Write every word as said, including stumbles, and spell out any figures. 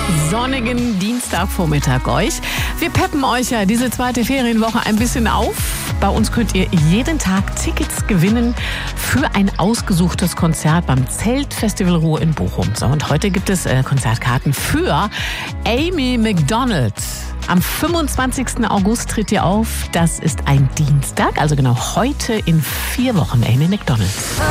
Sonnigen Dienstagvormittag euch. Wir peppen euch ja diese zweite Ferienwoche ein bisschen auf. Bei uns könnt ihr jeden Tag Tickets gewinnen für ein ausgesuchtes Konzert beim Zeltfestival Ruhr in Bochum. So, und heute gibt es äh, Konzertkarten für Amy Macdonald. Am fünfundzwanzigsten August tritt ihr auf. Das ist ein Dienstag, also genau heute in vier Wochen. Amy Macdonald.